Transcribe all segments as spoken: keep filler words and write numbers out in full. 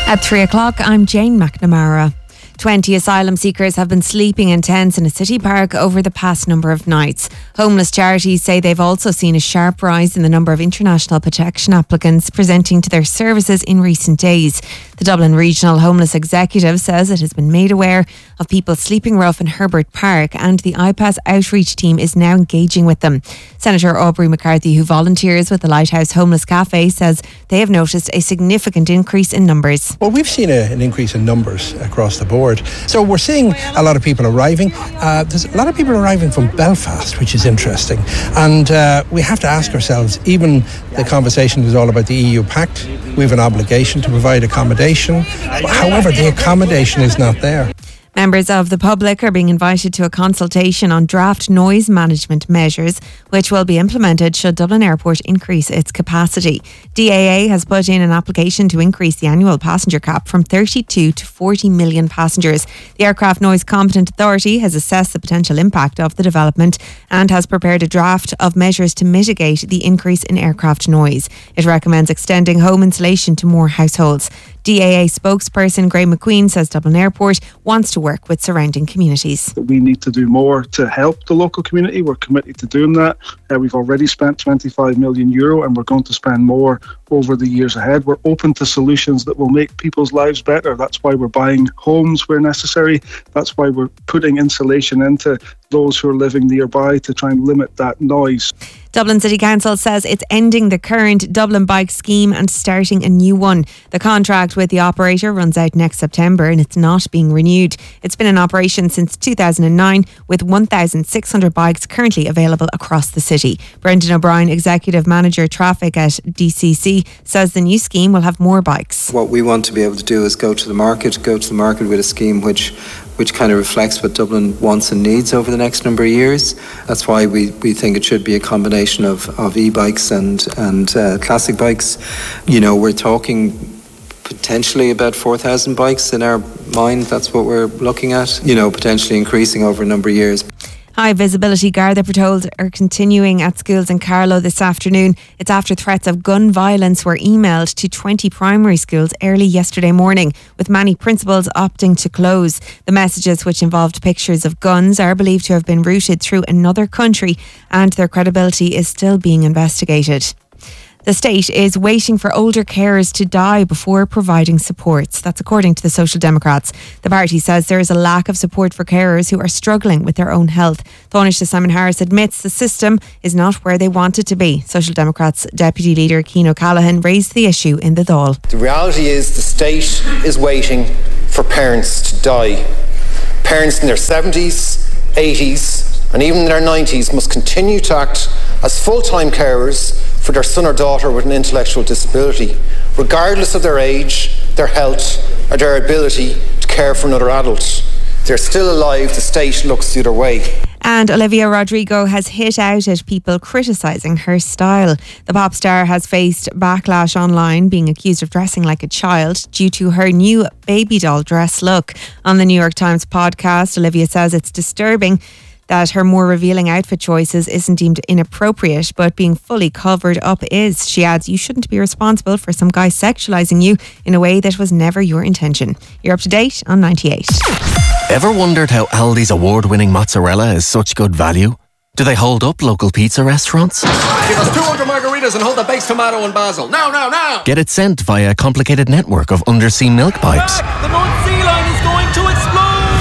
At three o'clock, I'm Jane McNamara. twenty asylum seekers have been sleeping in tents in a city park over the past number of nights. Homeless charities say they've also seen a sharp rise in the number of international protection applicants presenting to their services in recent days. The Dublin Regional Homeless Executive says it has been made aware of people sleeping rough in Herbert Park, and the I PAS outreach team is now engaging with them. Senator Aubrey McCarthy, who volunteers with the Lighthouse Homeless Cafe, says they have noticed a significant increase in numbers. Well, we've seen a, an increase in numbers across the board. So we're seeing a lot of people arriving. Uh, there's a lot of people arriving from Belfast, which is interesting. And uh, we have to ask ourselves, even the conversation is all about the E U Pact. We have an obligation to provide accommodation. However, the accommodation is not there. Members of the public are being invited to a consultation on draft noise management measures, which will be implemented should Dublin Airport increase its capacity. D A A has put in an application to increase the annual passenger cap from thirty-two to forty million passengers. The Aircraft Noise Competent Authority has assessed the potential impact of the development and has prepared a draft of measures to mitigate the increase in aircraft noise. It recommends extending home insulation to more households. D A A spokesperson Graeme McQueen says Dublin Airport wants to work with surrounding communities. We need to do more to help the local community. We're committed to doing that. Uh, we've already spent twenty-five million euro and we're going to spend more over the years ahead. We're open to solutions that will make people's lives better. That's why we're buying homes where necessary. That's why we're putting insulation into those who are living nearby to try and limit that noise. Dublin City Council says it's ending the current Dublin Bike scheme and starting a new one. The contract with the operator runs out next September and it's not being renewed. It's been in operation since two thousand nine with one thousand six hundred bikes currently available across the city. Brendan O'Brien, Executive Manager Traffic at D C C, says the new scheme will have more bikes. What we want to be able to do is go to the market, go to the market with a scheme which which kind of reflects what Dublin wants and needs over the next number of years. That's why we, we think it should be a combination of, of e-bikes and, and uh, classic bikes. You know, we're talking potentially about four thousand bikes in our mind. That's what we're looking at, you know, potentially increasing over a number of years. High visibility Garda patrols are continuing at schools in Carlow this afternoon. It's after threats of gun violence were emailed to twenty primary schools early yesterday morning, with many principals opting to close. The messages, which involved pictures of guns, are believed to have been routed through another country, and their credibility is still being investigated. The state is waiting for older carers to die before providing supports. That's according to the Social Democrats. The party says there is a lack of support for carers who are struggling with their own health. Taoiseach Simon Harris admits the system is not where they want it to be. Social Democrats Deputy Leader Cian O'Callaghan raised the issue in the Dáil. The reality is the state is waiting for parents to die. Parents in their seventies, eighties and even in their nineties must continue to act as full-time carers for their son or daughter with an intellectual disability, regardless of their age, their health or their ability to care for another adult. If they're still alive, the state looks the other way. And Olivia Rodrigo has hit out at people criticising her style. The pop star has faced backlash online, being accused of dressing like a child due to her new baby doll dress look. On the New York Times podcast, Olivia says it's disturbing that her more revealing outfit choices isn't deemed inappropriate, but being fully covered up is. She adds, you shouldn't be responsible for some guy sexualising you in a way that was never your intention. You're up to date on ninety-eight. Ever wondered how Aldi's award-winning mozzarella is such good value? Do they hold up local pizza restaurants? Give us two hundred margaritas and hold the baked tomato and basil. Now, now, now! Get it sent via a complicated network of undersea milk pipes. The North Sea line is going to explode!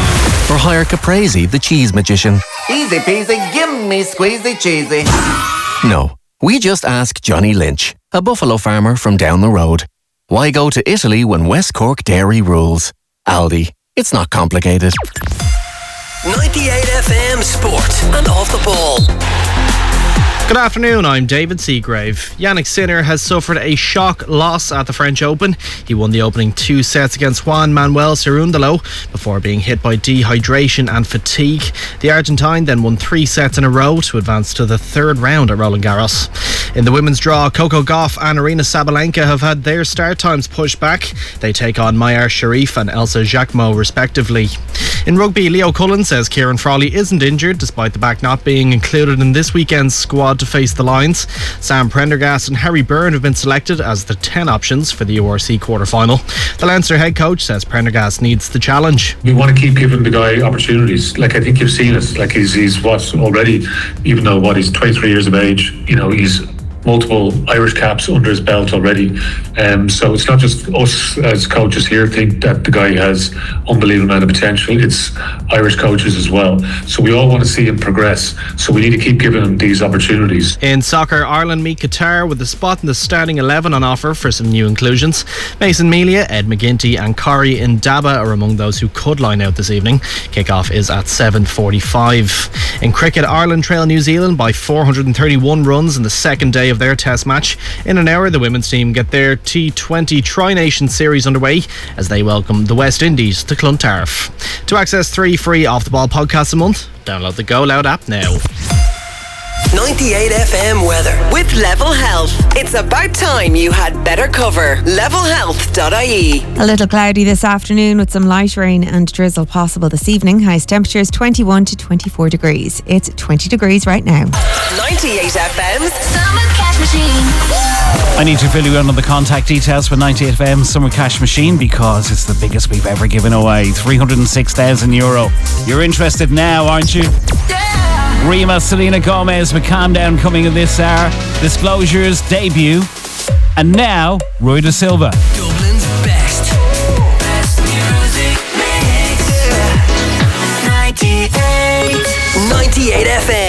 Or hire Caprese, the cheese magician. Easy peasy, give me squeezy cheesy. No, we just ask Johnny Lynch, a buffalo farmer from down the road. Why go to Italy when West Cork dairy rules? Aldi, it's not complicated. ninety-eight F M Sport and Off the Ball. Good afternoon, I'm David Seagrave. Yannick Sinner has suffered a shock loss at the French Open. He won the opening two sets against Juan Manuel Cerúndolo before being hit by dehydration and fatigue. The Argentine then won three sets in a row to advance to the third round at Roland Garros. In the women's draw, Coco Gauff and Aryna Sabalenka have had their start times pushed back. They take on Mayar Sharif and Elsa Jacquemot respectively. In rugby, Leo Cullen says Kieran Frawley isn't injured despite the back not being included in this weekend's squad to face the Lions. Sam Prendergast and Harry Byrne have been selected as the ten options for the U R C quarter-final. The Leinster head coach says Prendergast needs the challenge. We want to keep giving the guy opportunities. Like, I think you've seen it. Like, he's, he's what, already, even though, what, he's twenty-three years of age, you know, he's multiple Irish caps under his belt already. Um, so it's not just us as coaches here think that the guy has unbelievable amount of potential. It's Irish coaches as well. So we all want to see him progress. So we need to keep giving him these opportunities. In soccer, Ireland meet Qatar with a spot in the starting eleven on offer for some new inclusions. Mason Melia, Ed McGinty and Corey Indaba are among those who could line out this evening. Kick-off is at seven forty-five. In cricket, Ireland trail New Zealand by four hundred thirty-one runs in the second day of their test match. In an hour, the women's team get their T twenty Tri-Nation Series underway as they welcome the West Indies to Clontarf. To access three free Off The Ball podcasts a month, download the Go Loud app now. ninety-eight F M weather with Level Health. It's about time you had better cover. level health dot I E. A little cloudy this afternoon with some light rain and drizzle possible this evening. Highest temperatures twenty-one to twenty-four degrees. It's twenty degrees right now. ninety-eight F M's Summer Cash Machine. I need to fill you in on the contact details for ninety-eight F M Summer Cash Machine because it's the biggest we've ever given away. three hundred six thousand euro. You're interested now, aren't you? Yeah. Rima, Selena Gomez with Calm Down coming in this hour. Disclosures debut. And now, Roy Da Silva. Dublin's best. Best music mix. ninety-eight. ninety-eight F M.